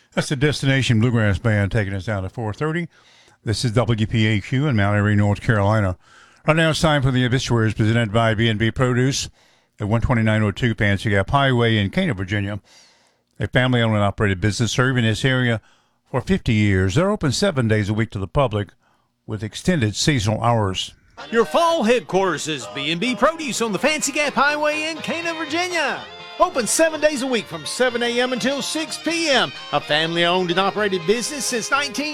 That's the Destination Bluegrass Band taking us down to 4:30. This is WPAQ in Mount Airy, North Carolina. Right now it's time for the obituaries presented by B&B Produce at 12902 Fancy Gap Highway in Cana, Virginia. A family-owned and operated business serving this area for 50 years. They're open 7 days a week to the public with extended seasonal hours. Your fall headquarters is B&B Produce on the Fancy Gap Highway in Cana, Virginia. Open 7 days a week from 7 a.m. until 6 p.m. A family-owned and operated business since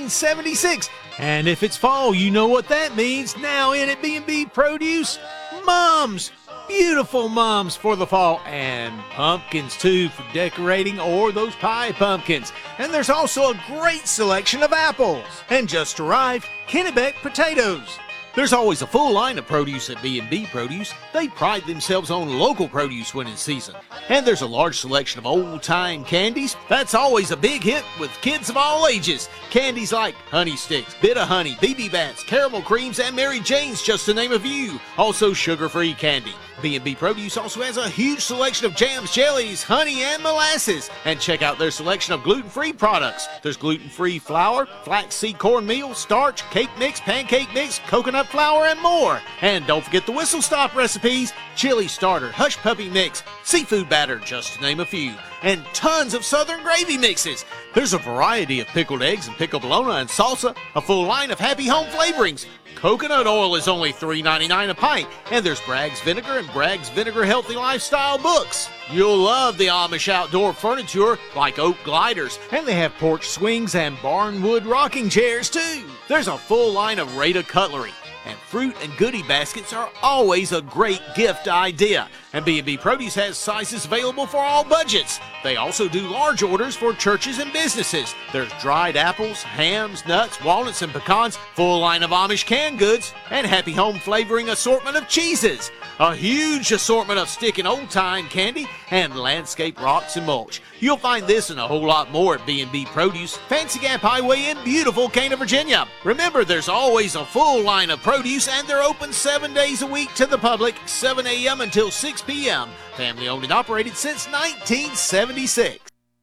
1976. And if it's fall, you know what that means. Now in at B&B Produce, mums. Beautiful mums for the fall, and pumpkins too for decorating, or those pie pumpkins. And there's also a great selection of apples. And just arrived, Kennebec potatoes. There's always a full line of produce at B&B Produce. They pride themselves on local produce when in season. And there's a large selection of old-time candies. That's always a big hit with kids of all ages. Candies like Honey Sticks, Bit of Honey, BB Bats, Caramel Creams, and Mary Jane's, just to name a few. Also sugar-free candy. B&B Produce also has a huge selection of jams, jellies, honey, and molasses. And check out their selection of gluten-free products. There's gluten-free flour, flaxseed cornmeal, starch, cake mix, pancake mix, coconut flour, and more. And don't forget the whistle stop recipes, chili starter, hush puppy mix, seafood batter, just to name a few. And tons of southern gravy mixes. There's a variety of pickled eggs and pickled bologna and salsa, a full line of happy home flavorings. Coconut oil is only $3.99 a pint, and there's Bragg's Vinegar and Bragg's Vinegar Healthy Lifestyle books. You'll love the Amish outdoor furniture like oak gliders, and they have porch swings and barnwood rocking chairs too. There's a full line of Rada cutlery, and fruit and goodie baskets are always a great gift idea. And B&B Produce has sizes available for all budgets. They also do large orders for churches and businesses. There's dried apples, hams, nuts, walnuts, and pecans, full line of Amish canned goods, and happy home flavoring assortment of cheeses. A huge assortment of stick and old-time candy, and landscape rocks and mulch. You'll find this and a whole lot more at B&B Produce, Fancy Gap Highway in beautiful Cana, Virginia. Remember, there's always a full line of produce, and they're open 7 days a week to the public, 7 a.m. until 6 p.m. Family owned and operated since 1976.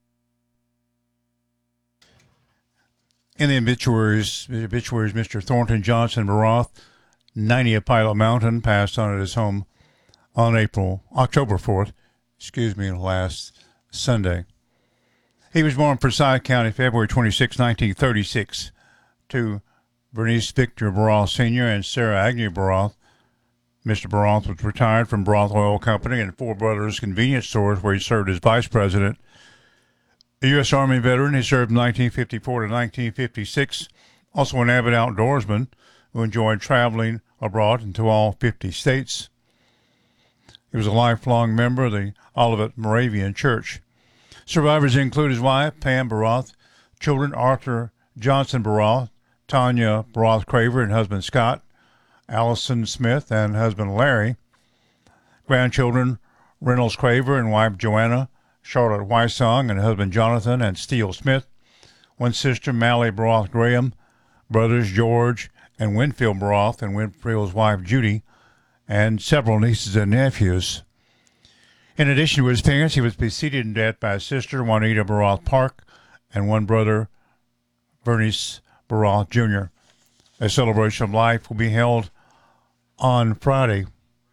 In the obituaries, Mr. Thornton Johnson Baroth, 90 of Pilot Mountain, passed on at his home on October 4th, last Sunday. He was born in Forsyth County, February 26, 1936, to Bernice Victor Baroth Sr. and Sarah Agnew Baroth. Mr. Baroth was retired from Baroth Oil Company and Four Brothers Convenience Stores, where he served as vice president. A U.S. Army veteran, he served from 1954 to 1956. Also an avid outdoorsman who enjoyed traveling abroad into all 50 states. He was a lifelong member of the Olivet Moravian Church. Survivors include his wife, Pam Baroth, children Arthur Johnson Baroth, Tanya Baroth Craver and husband Scott, Allison Smith and husband Larry, grandchildren Reynolds Craver and wife Joanna, Charlotte Wysong and husband Jonathan and Steele Smith, one sister Mally Baroth Graham, brothers George and Winfield Baroth and Winfield's wife Judy, and several nieces and nephews. In addition to his parents, he was preceded in death by his sister Juanita Baroth Park and one brother Bernice Baroth Jr. A celebration of life will be held on Friday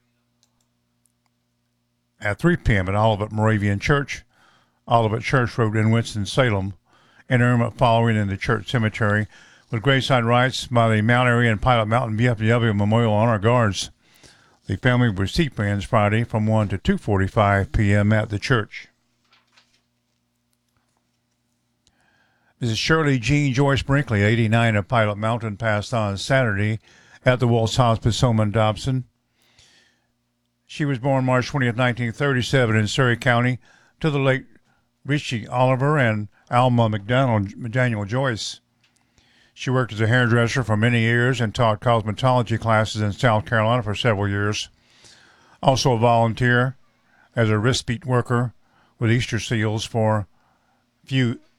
at 3 p.m. at Olivet Moravian Church, Olivet Church Road in Winston-Salem, interment following in the church cemetery with graveside rites by the Mount Airy and Pilot Mountain VFW Memorial Honor Guards. The family will receive plans Friday from 1 to 2:45 p.m. at the church. Mrs. Shirley Jean Joyce Brinkley, 89 of Pilot Mountain, passed on Saturday at the Waltz Hospice Home in Dobson. She was born March 20th, 1937 in Surrey County to the late Richie Oliver and Alma McDaniel Joyce. She worked as a hairdresser for many years and taught cosmetology classes in South Carolina for several years. Also a volunteer as a respite worker with Easter Seals for a few